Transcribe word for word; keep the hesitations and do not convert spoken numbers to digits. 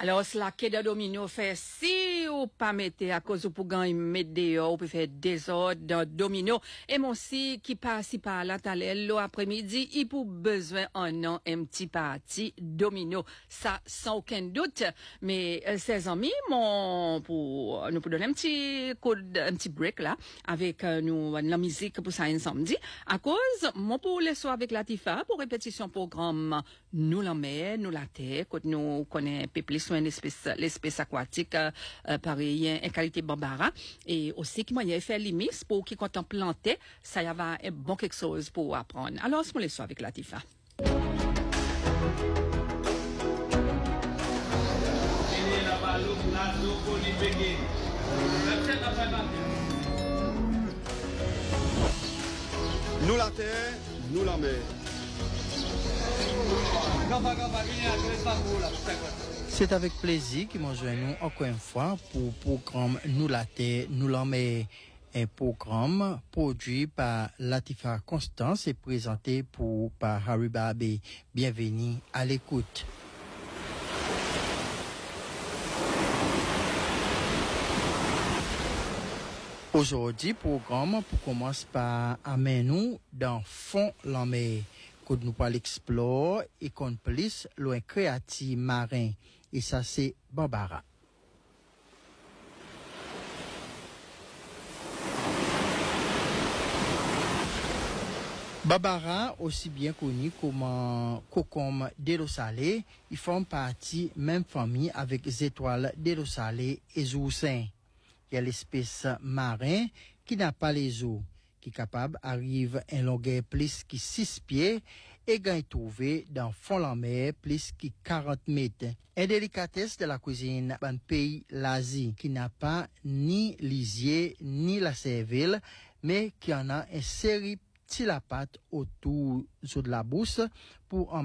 Alors, cela que de domino fait, si ou pas mettre à cause ou pour gagner mettre dehors, ou peut faire désordre dans domino, et mon si qui passe par là, t'allais l'après-midi, il pour besoin un an, un petit parti domino. Ça, sans aucun doute. Mais, euh, ses amis, mon, pour, nous pour donner un petit coup, de, un petit break là, avec euh, nous, la musique pour ça un samedi. À cause, mon pour les soirs avec Latifa, pour répétition programme, nous la mer, nous la terre, quand nous connaissons plus loin l'espèce, l'espèce aquatique, euh, euh, pareil, en qualité bambara. Et aussi, qui moyen faire les mix pour qui quand on plantait, ça y va être bon quelque chose pour apprendre. Alors, on les soirs avec Latifa. Nous la terre, nous la mer. C'est avec plaisir que nous joignons encore une fois pour le programme Nous la terre, nous la mer. Un programme produit par Latifa Constance et présenté pour, par Harry Barbé. Bienvenue à l'écoute. Aujourd'hui, programme pour commencer par amener nous dans fond la mer. Que nous parlons explore et qu'on plus loin créatif marin. Et ça, c'est Bambara. Bambara, aussi bien connu comme Cocom de l'eau salée, ils font partie même famille avec les étoiles de l'eau salée et les oursins. Il y a l'espèce marin qui n'a pas les os, qui est capable arrive en longueur plus que six pieds et gagne trouvé dans fond la mer plus que quarante mètres. Une délicatesse de la cuisine d'un pays l'Asie qui n'a pas ni lisier ni la cervelle, mais qui en a une série de la pâte autour de la bouche pour en